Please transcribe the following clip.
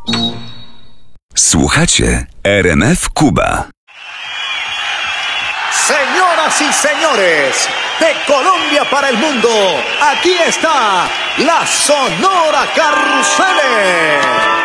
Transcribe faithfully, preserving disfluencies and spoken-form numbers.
Słuchacie R M F Cuba. Señoras y señores, de Colombia para el mundo, aquí está la Sonora Carruseles.